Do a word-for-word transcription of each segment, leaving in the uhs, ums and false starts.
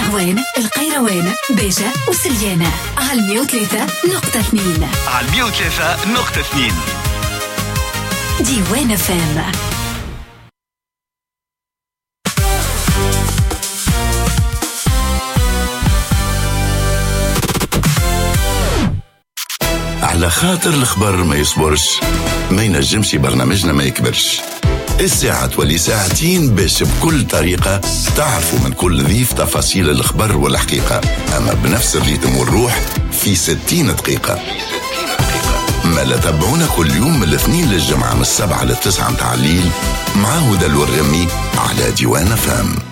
القروان، القيروان، بيجة وسليانة على مية وثلاثة نقطة اثنين. على مية وثلاثة نقطة اثنين ديوان فام. على خاطر الخبر ما يصبرش، ما ينجمش برنامجنا ما يكبرش. الساعة تولي ساعتين باش بكل طريقة تعرفوا من كل ضيف تفاصيل الخبر والحقيقة، أما بنفس الريتم والروح في ستين دقيقة. ما لا تابعونا كل يوم من الاثنين للجمعة من السبعة للتسعة متاع الليل مع هدى الورغمي على ديوان فام.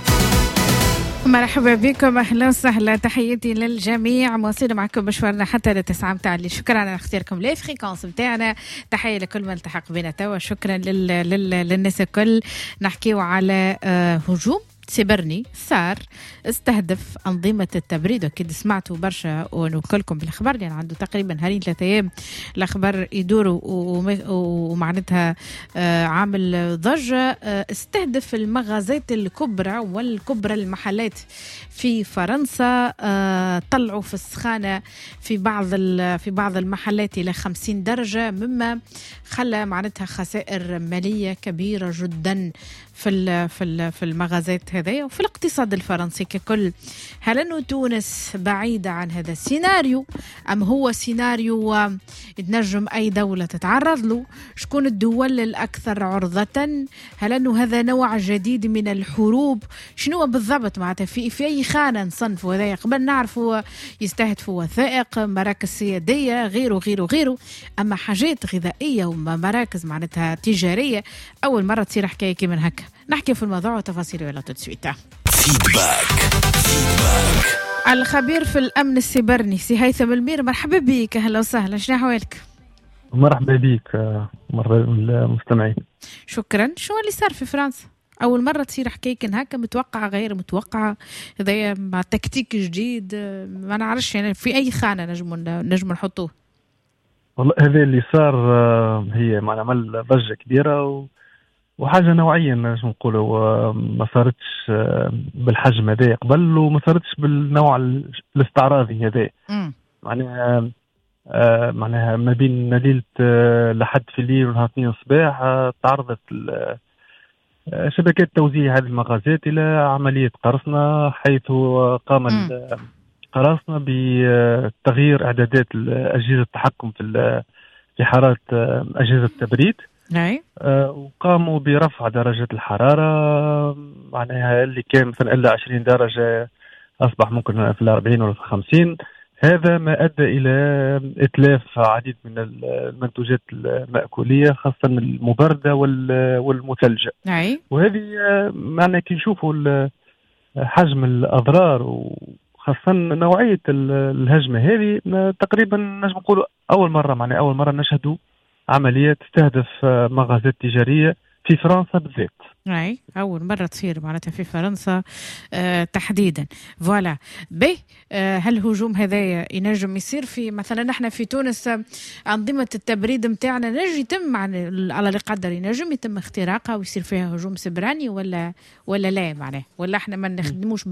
مرحبا بكم، اهلا وسهلا، تحياتي للجميع. مواصلين معكم مشوارنا حتى للتسعة متاع الليل. شكرا على اختياركم لي فريكونس متاعنا. تحيه لكل من التحق بنا توا. شكرا لل... لل... للناس الكل. نحكيو على آه هجوم سيبرني صار استهدف أنظمة التبريد. أكيد سمعتوا برشا ونقولكم بالأخبار لأن يعني عنده تقريبا هارين ثلاثة أيام الأخبار يدوروا ومعناتها عامل ضجة. استهدف المغازات الكبرى والكبرى المحلات في فرنسا، طلعوا في السخانة في بعض في بعض المحلات إلى خمسين درجة، مما خلى معناتها خسائر مالية كبيرة جدا في في في المغازات هذه وفي الاقتصاد الفرنسي ككل. هل أنه تونس بعيدة عن هذا السيناريو أم هو سيناريو تنجم أي دولة تتعرض له؟ شكون الدول الأكثر عرضة؟ هل أنه هذا نوع جديد من الحروب؟ شنو بالضبط معناتها في في أي خانة نصنفوا هذا؟ قبل نعرفوا يستهدفوا وثائق، مراكز سيادية، غيره غيره غيره. أما حاجات غذائية ومراكز معناتها تجارية أول مرة تصير حكاية كي من هكا. نحكي في الموضوع وتفاصيله يلا تتسويتا. فيدباك الخبير في الأمن السيبرني سي هيثم المير، مرحبا بك. أهلا وسهلا، شنو أحوالك؟ مرحبا بك، مرحبا بالمستمعين. شكرا. شو اللي صار في فرنسا؟ أول مرة تصير حكاية كان هكا، متوقعة غير متوقعة؟ هذا مع تكتيك جديد ما نعرفش يعني في أي خانة نجم نجم نحطوه. والله هذا اللي صار هي مع عمل ضجة كبيرة و... وحاجة نوعية نجم نقولوا ما صارتش بالحجم هذا قبل وما صارتش بالنوع الاستعراضي هذا. معناها معناها ما بين ليلة لحد في الليل ونهار اثنين الصباح تعرضت شبكات توزيع هذه المغازات إلى عملية قرصنة، حيث قام قرصنة بتغيير إعدادات أجهزة التحكم في في حرارة أجهزة التبريد. نعم. آه وقاموا برفع درجة الحرارة، معناها اللي كان مثلا إلا عشرين درجة أصبح ممكن في الأربعين ولا في الخمسين. هذا ما أدى إلى إتلاف عديد من المنتوجات المأكولية خاصة المبردة والمثلجة. نعم. وهذه معناها كي نشوفوا حجم الأضرار وخاصة نوعية الهجمة هذه تقريبا نجم نقولوا أول مرة معناها أول مرة نشهدوا عملية تستهدف مغازات تجارية في فرنسا بالذات. أي أول مرة تصير معناتها في فرنسا آه تحديدا. فوالا به آه هل هجوم هذايا ينجم يصير في مثلا نحن في تونس آه أنظمة التبريد متاعنا نجي يتم على القدر ينجم يتم اختراقها ويصير فيها هجوم سبراني ولا ولا لا معناه ولا احنا ما نخدموش